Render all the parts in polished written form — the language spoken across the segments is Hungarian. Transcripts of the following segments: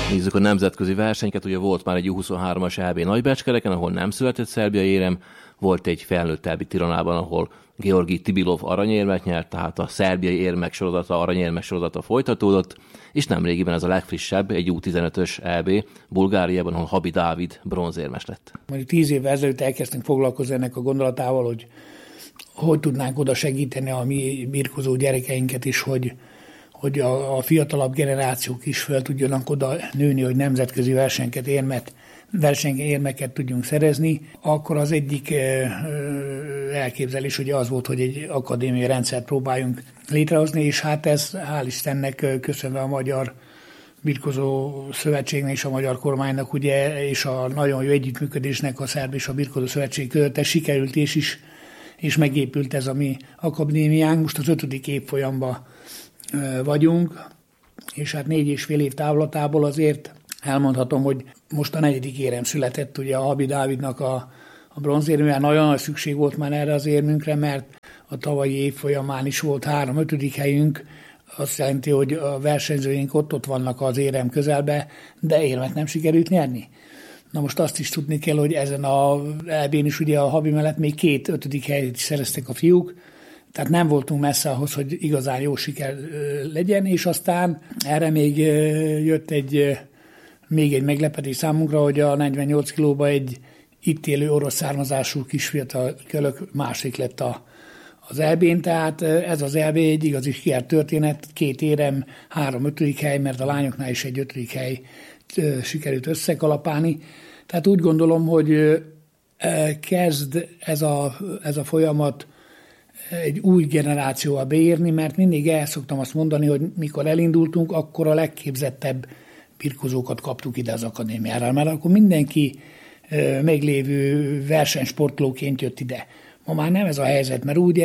Nézzük a nemzetközi versenyeket, ugye volt már egy U23-as EB nagybecskereken, ahol nem született szerbiai érem, volt egy felnőtt Tiranában, ahol Georgi Tibilov aranyérmet nyert, tehát a szerbiai érmek sorozata, aranyérmek sorozata folytatódott, és nemrégiben ez a legfrissebb, egy U15-ös EB Bulgáriában, ahol Habi Dávid bronzérmes lett. Mondjuk 10 évvel ezelőtt elkezdtünk foglalkozni ennek a gondolatával, hogy tudnánk oda segíteni a mi birkozó gyerekeinket is, hogy a fiatalabb generációk is fel tudjanak oda nőni, hogy nemzetközi versenyérmeket tudjunk szerezni, akkor az egyik elképzelés ugye az volt, hogy egy akadémiai rendszert próbáljunk létrehozni, és hát ez hál' Istennek köszönve a Magyar Birkozó Szövetségnek és a magyar kormánynak, ugye, és a nagyon jó együttműködésnek a Szerb és a Birkozó Szövetség között ez sikerült és megépült ez a mi akadémiánk. Most az 5. évfolyamban vagyunk, és hát 4,5 év távlatából azért elmondhatom, hogy most a 4. érem született ugye a Habi Dávidnak a bronzérművel. Nagyon nagy szükség volt már erre az érmünkre, mert a tavalyi év folyamán is volt 3-5. helyünk, azt jelenti, hogy a versenyzőink ott vannak az érem közelbe, de érmet nem sikerült nyerni. Na most azt is tudni kell, hogy ezen a EB-n is ugye a Habi mellett még 2 5. helyet is szereztek a fiúk, tehát nem voltunk messze ahhoz, hogy igazán jó siker legyen, és aztán erre még jött még egy meglepetés számunkra, hogy a 48 kilóban egy itt élő orosz származású kisfiatal kölök másik lett az EB-n, tehát ez az EB egy igazi sikertörténet, 2 érem, 3-5. hely, mert a lányoknál is egy 5. hely sikerült összekalapálni. Tehát úgy gondolom, hogy kezd ez a folyamat egy új generációval beérni, mert mindig el szoktam azt mondani, hogy mikor elindultunk, akkor a legképzettebb birkozókat kaptuk ide az akadémiára, mert akkor mindenki meglévő versenysportlóként jött ide. Ma már nem ez a helyzet, mert úgy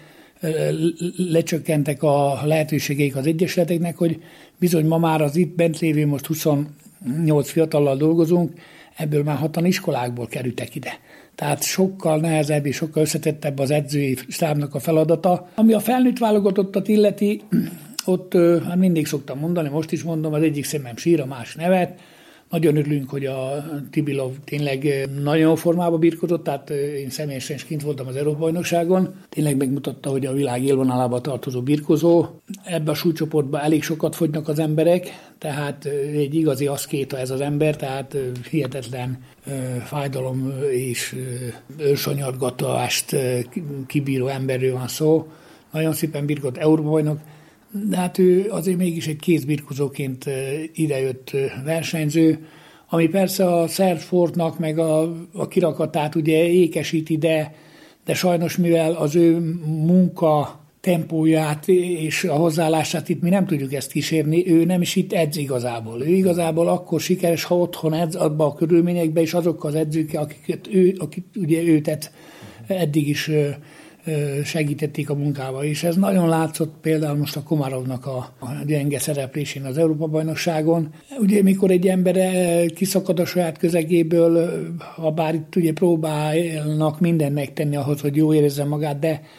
lecsökkentek a lehetőségeik az egyesületeknek, hogy bizony ma már az itt bent lévő, most 28 fiatallal dolgozunk, ebből már 6-an iskolákból kerültek ide. Tehát sokkal nehezebb és sokkal összetettebb az edzői stábnak a feladata. Ami a felnőtt válogatottat illeti, ott hát mindig szoktam mondani, most is mondom, az egyik szemem sír, a más nevet. Nagyon örülünk, hogy a Tibilov tényleg nagyon formában birkozott, tehát én személyesen is kint voltam az Európa-bajnokságon. Tényleg megmutatta, hogy a világ élvonalába tartozó birkozó. Ebbe a súlycsoportban elég sokat fogynak az emberek, tehát egy igazi aszkéta ez az ember, tehát hihetetlen fájdalom és őrsanyargatást kibíró emberről van szó. Nagyon szépen birkozott Európa-bajnok, de hát ő azért mégis egy kézbirkozóként idejött versenyző, ami persze a szerb sportnak meg a kirakatát ugye ékesíti, de sajnos mivel az ő munka tempóját és a hozzáállását itt mi nem tudjuk ezt kísérni, ő nem is itt edz igazából. Ő igazából akkor sikeres, ha otthon edz abban a körülményekben, és azok az edzők, akik ugye őt eddig is segítették a munkával, és ez nagyon látszott például most a Komarovnak a gyenge szereplésén az Európa-bajnokságon. Ugye mikor egy ember kiszakad a saját közegéből, ha bár itt ugye próbálnak mindent megtenni ahhoz, hogy jó érezze magát,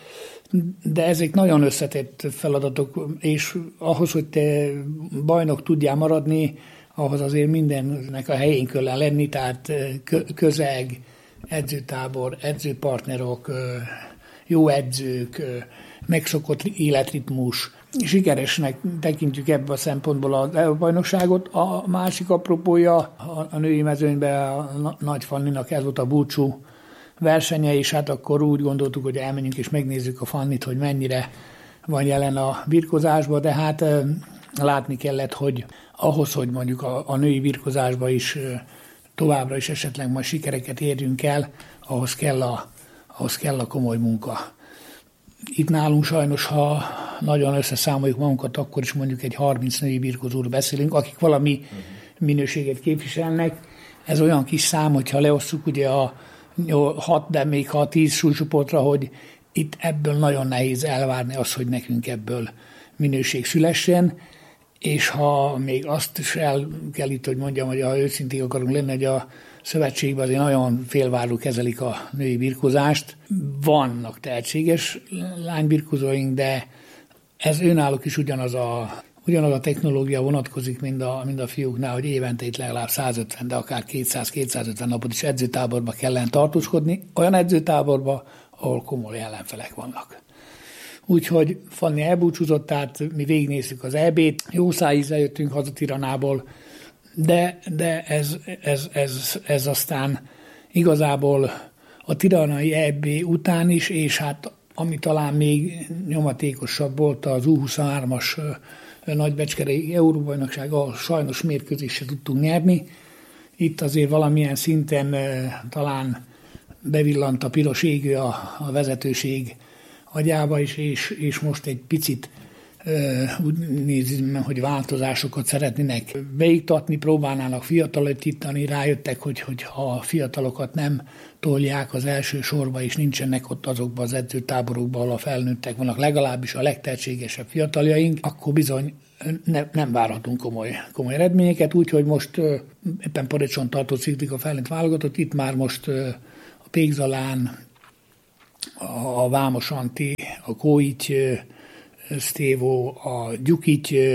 de ezek nagyon összetett feladatok, és ahhoz, hogy te bajnok tudjál maradni, ahhoz azért mindennek a helyén kell lenni, tehát közeg, edzőtábor, edzőpartnerok, jó edzők, megszokott életritmus. Sikeresnek tekintjük ebből a szempontból a bajnokságot. A másik apropója a női mezőnyben a Nagy Fanninak ez volt a búcsú versenye, és hát akkor úgy gondoltuk, hogy elmenjünk és megnézzük a Fannit, hogy mennyire van jelen a birkozásban, de hát látni kellett, hogy ahhoz, hogy mondjuk a női birkozásban is továbbra is esetleg majd sikereket érjünk el, ahhoz kell a komoly munka. Itt nálunk sajnos, ha nagyon összeszámoljuk magunkat, akkor is mondjuk egy 30 női birkozóról beszélünk, akik valami minőséget képviselnek. Ez olyan kis szám, hogyha leosszuk ugye a 6, de még ha a 10 súlycsoportra, hogy itt ebből nagyon nehéz elvárni azt, hogy nekünk ebből minőség szülessen, és ha még azt is el kell itt, hogy mondjam, hogy ha őszintén akarunk lenni, hogy a szövetségben azért nagyon félváró kezelik a női birkozást. Vannak tehetséges lánybirkozóink, de ez önállók is ugyanaz a technológia vonatkozik, mind a fiúknál, hogy évente itt legalább 150, de akár 200-250 napot is edzőtáborba kellene tartózkodni, olyan edzőtáborba, ahol komoly ellenfelek vannak. Úgyhogy Fanni elbúcsúzott, tehát mi végignéztük az EB-t, jó szájízzel jöttünk haza Tiranából, de ez aztán igazából a tiranai EB után is, és hát ami talán még nyomatékosabb volt, az U23-as nagybecskerei Euróbajnokság, ahol sajnos mérkőzésre tudtunk nyerni. Itt azért valamilyen szinten talán bevillant a piros égő a vezetőség agyába is, és most egy picit úgy nézem, hogy változásokat szeretnének beiktatni, próbálnának fiatalítani, rájöttek, hogy ha a fiatalokat nem tolják az első sorba, és nincsenek ott azokban az edzőtáborokban, ahol a felnőttek vannak, legalábbis a legtehetségesebb fiataljaink, akkor bizony nem várhatunk komoly eredményeket, úgyhogy most éppen Parecson tartózkodik a felnőtt válogatott, itt már most a Pékzalán, a Vámos Anti, a Kóity Sztévó, a Gyukity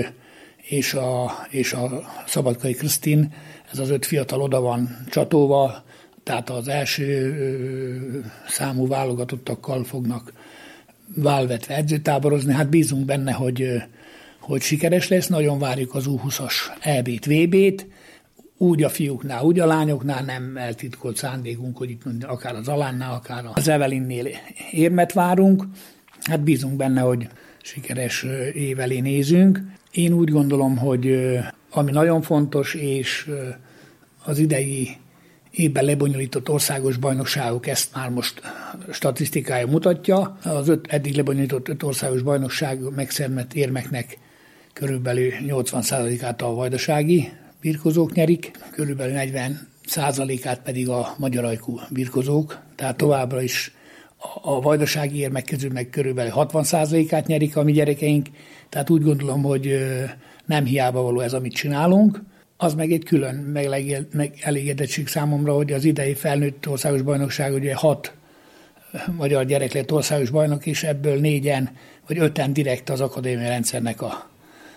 és a Szabadkai Krisztin, ez az 5 fiatal oda van csatolva, tehát az első számú válogatottakkal fognak válvetve edzőtáborozni. Hát bízunk benne, hogy sikeres lesz, nagyon várjuk az U20-as EB-t, VB-t, úgy a fiúknál, úgy a lányoknál, nem eltitkolt szándékunk, hogy itt akár az Alánnál, akár az Evelinnél érmet várunk. Hát bízunk benne, hogy sikeres év elé nézünk. Én úgy gondolom, hogy ami nagyon fontos, és az idei évben lebonyolított országos bajnokságok ezt már most statisztikája mutatja. Az eddig lebonyolított 5 országos bajnokság megszermett érmeknek körülbelül 80%-át a vajdasági birkozók nyerik, körülbelül 40%-át pedig a magyar ajkú birkozók, tehát továbbra is a vajdasági érmek közül meg körülbelül 60%-át nyerik a mi gyerekeink, tehát úgy gondolom, hogy nem hiába való ez, amit csinálunk. Az meg egy külön elégedettség számomra, hogy az idei felnőtt országos bajnokság ugye 6 magyar gyerek lett országos bajnok, és ebből 4-en vagy 5-en direkt az akadémiai rendszernek a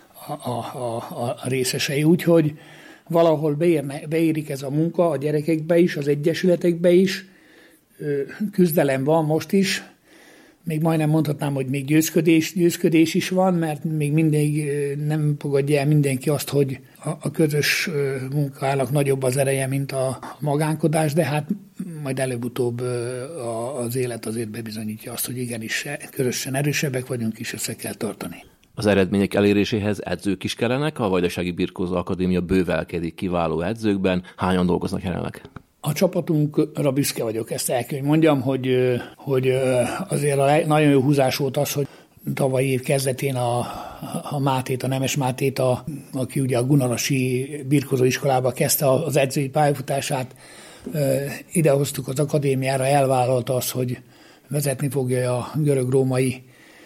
részesei. Úgyhogy valahol beérik ez a munka a gyerekekbe is, az egyesületekbe is, küzdelem van most is, még majdnem mondhatnám, hogy még győzködés is van, mert még mindig nem fogadja el mindenki azt, hogy a közös munkának nagyobb az ereje, mint a magánkodás, de hát majd előbb-utóbb az élet azért bebizonyítja azt, hogy igenis közösen erősebbek vagyunk, és össze kell tartani. Az eredmények eléréséhez edzők is kellenek, a Vajdasági Birkózó Akadémia bővelkedik kiváló edzőkben. Hányan dolgoznak jelenleg? A csapatunkra büszke vagyok, ezt el kell, hogy mondjam, hogy azért nagyon jó húzás volt az, hogy tavaly év kezdetén a Mátét, a Nemes Mátét, aki ugye a Gunarasi birkozó iskolába kezdte az edzői pályafutását, idehoztuk az akadémiára, elvállalta azt, hogy vezetni fogja a görög-római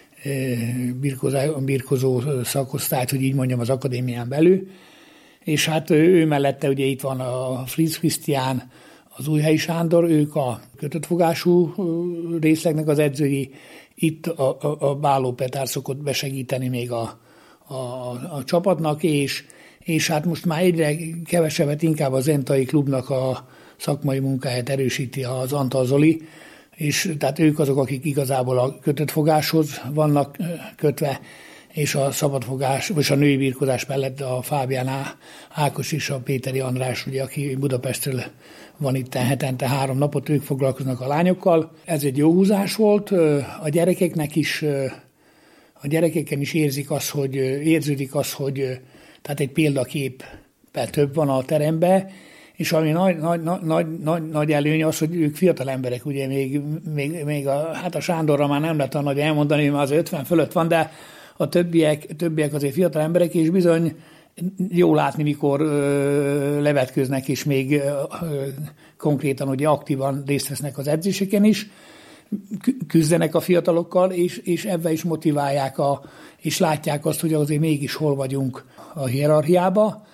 birkozó szakosztályt, hogy így mondjam, az akadémián belül. És hát ő mellette ugye itt van a Fritz Krisztián, az Újhelyi Sándor, ők a kötött fogású részlegnek az edzői, itt a Báló Petár szokott besegíteni még a csapatnak, és hát most már egyre kevesebbet inkább a Zentai klubnak a szakmai munkáját erősíti az Antal Zoli, és tehát ők azok, akik igazából a kötött fogáshoz vannak kötve, és a szabadfogás, vagy a női birkozás mellett a Fábián Ákos és a Péteri András, ugye, aki Budapestről van itt hetente 3 napot, ők foglalkoznak a lányokkal. Ez egy jó húzás volt, a gyerekeknek is, a gyerekeken is érződik az, hogy tehát egy példaképpel több van a teremben, és ami nagy előny az, hogy ők fiatal emberek, ugye még a Sándorra már nem lehet a nagy elmondani, mert az 50 fölött van, de a többiek azért fiatal emberek, és bizony jó látni, mikor levetköznek, és még konkrétan ugye aktívan részt vesznek az edzéseken is, küzdenek a fiatalokkal, és ebben is motiválják, és látják azt, hogy azért mégis hol vagyunk a hierarchiába.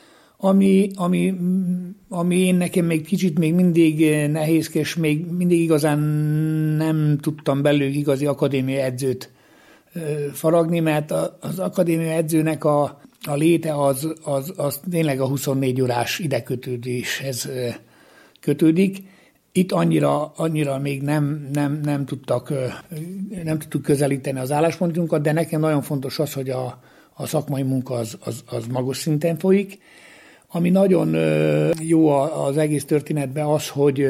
Ami én nekem még kicsit még mindig nehézkes, még mindig igazán nem tudtam belőle igazi akadémiai edzőt faragni, mert az akadémia edzőnek a léte az tényleg a 24 órás idekötődéshez kötődik. Itt annyira még nem tudtuk közelíteni az álláspontunkat, de nekem nagyon fontos az, hogy a szakmai munka az magas szinten folyik. Ami nagyon jó az egész történetben az, hogy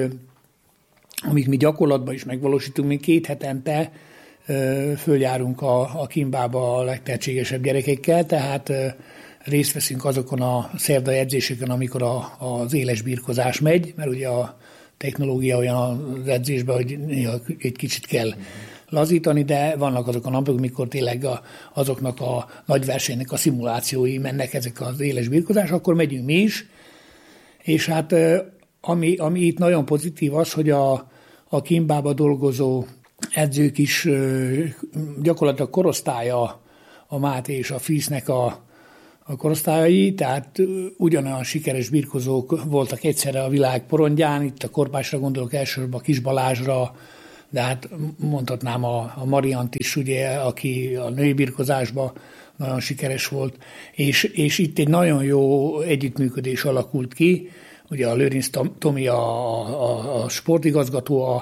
amit mi gyakorlatban is megvalósítunk, mi 2 hetente följárunk a Kimbába a legtehetségesebb gyerekekkel, tehát részt veszünk azokon a szerdai edzéseken, amikor az éles birkozás megy, mert ugye a technológia olyan az edzésben, hogy egy kicsit kell lazítani, de vannak azok a napok, mikor tényleg azoknak a nagy versenynek a szimulációi mennek ezek az éles birkozás, akkor megyünk mi is, és hát ami itt nagyon pozitív az, hogy a Kimbába dolgozó edzők is gyakorlatilag korosztálya a Máté és a Físznek a korosztályai, tehát ugyanolyan sikeres birkozók voltak egyszerre a világ porondján, itt a korpásra gondolok elsősorban a Kis Balázsra, de hát mondhatnám a Mariant is, ugye, aki a női birkozásban nagyon sikeres volt, és itt egy nagyon jó együttműködés alakult ki, ugye a Lőrinc Tomi a sportigazgató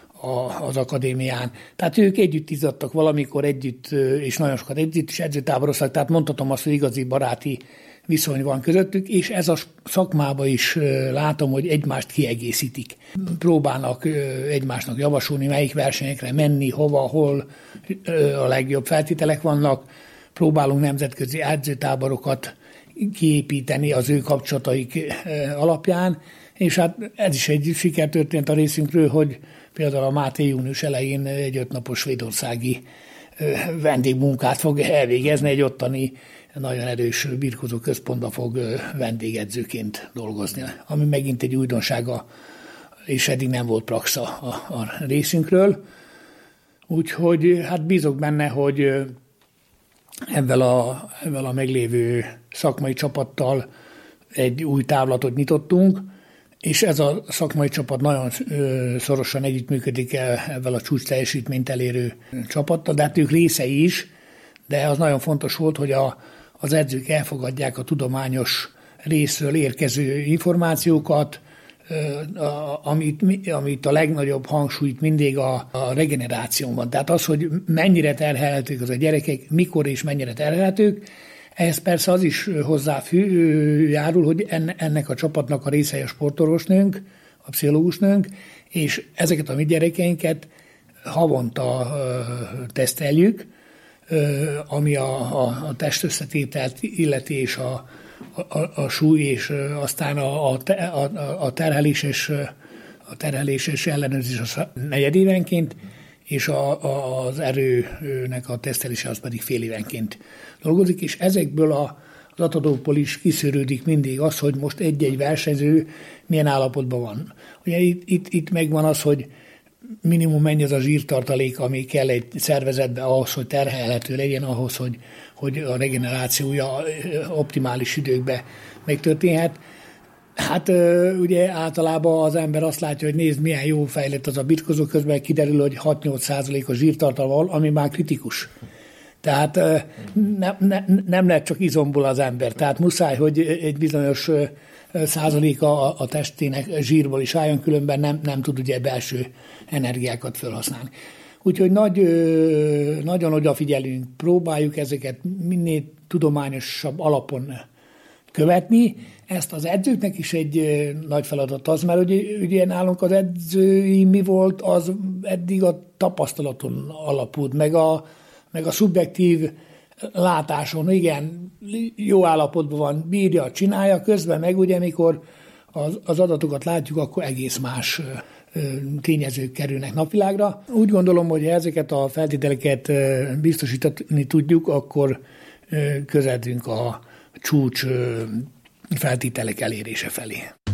az akadémián. Tehát ők együtt izzadtak valamikor együtt, és nagyon sokat együtt is edzőtáboroztak, tehát mondhatom azt, hogy igazi baráti viszony van közöttük, és ez a szakmában is látom, hogy egymást kiegészítik. Próbálnak egymásnak javasolni, melyik versenyekre menni, hova, hol a legjobb feltételek vannak. Próbálunk nemzetközi edzőtáborokat kiépíteni az ő kapcsolataik alapján, és hát ez is egy sikertörténet a részünkről, hogy például a Máté június elején egy 5 napos svédországi vendégmunkát fog elvégezni, egy ottani nagyon erős birkozó központban fog vendégedzőként dolgozni, ami megint egy újdonsága, és eddig nem volt praxa a részünkről. Úgyhogy hát bízok benne, hogy ezzel a meglévő szakmai csapattal egy új távlatot nyitottunk, és ez a szakmai csapat nagyon szorosan együttműködik ezzel a csúcs teljesítményt elérő csapattal, de hát ők részei is, de az nagyon fontos volt, hogy az edzők elfogadják a tudományos részről érkező információkat, amit a legnagyobb hangsúlyt mindig a regeneráción van. Tehát az, hogy mennyire terhelhetők az a gyerekek, mikor és mennyire terhelhetők, ehhez persze az is hozzájárul, hogy ennek a csapatnak a része a sportorvosnőnk, a pszichológusnőnk, és ezeket a mi gyerekeinket havonta teszteljük, ami a testösszetételt illeti, és a súly, és aztán a terheléses ellenőrzés a negyedévenként, és az erőnek a tesztelése az pedig fél évenként dolgozik, és ezekből az adatokból is kiszűrődik mindig az, hogy most egy-egy versenyző milyen állapotban van. Ugye itt megvan az, hogy minimum mennyi az a zsírtartalék, ami kell egy szervezetbe ahhoz, hogy terhelhető legyen, ahhoz, hogy a regenerációja optimális időkben megtörténhet. Hát ugye általában az ember azt látja, hogy nézd, milyen jó fejlett az a birkozó, közben kiderül, hogy 6-8%-os zsírtartalma, ami már kritikus. Tehát nem lehet csak izomból az ember. Tehát muszáj, hogy egy bizonyos százaléka a testének zsírból is álljon, különben nem tud ugye belső energiákat felhasználni. Úgyhogy nagyon odafigyelünk, próbáljuk ezeket minél tudományosabb alapon követni. Ezt az edzőknek is egy nagy feladat az, mert ugye nálunk az edzői mi volt, az eddig a tapasztalaton alapult, meg a szubjektív látáson, igen, jó állapotban van, bírja, csinálja, közben meg ugye, mikor az adatokat látjuk, akkor egész más tényezők kerülnek napvilágra. Úgy gondolom, hogy ha ezeket a feltételeket biztosítani tudjuk, akkor közeledünk a csúcs feltételek elérése felé.